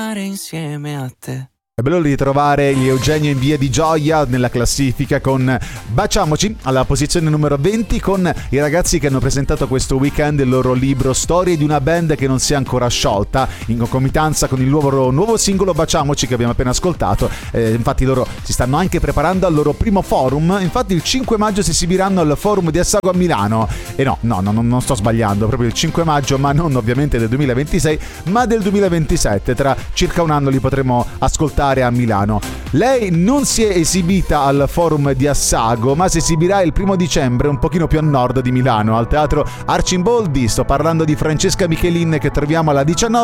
insieme a te. È bello ritrovare gli Eugenio in via di gioia nella classifica con Baciamoci alla posizione numero 20, con i ragazzi che hanno presentato questo weekend il loro libro Storie di una band che non si è ancora sciolta, in concomitanza con il nuovo singolo Baciamoci che abbiamo appena ascoltato. Infatti loro si stanno anche preparando al loro primo forum, infatti il 5 maggio si esibiranno al forum di Assago a Milano. E no, non sto sbagliando, proprio il 5 maggio, ma non ovviamente del 2026 ma del 2027, tra circa un anno li potremo ascoltare a Milano. Lei non si è esibita al forum di Assago, ma si esibirà il 1 dicembre un pochino più a nord di Milano, al teatro Arcimboldi. Sto parlando di Francesca Michelin, che troviamo alla 19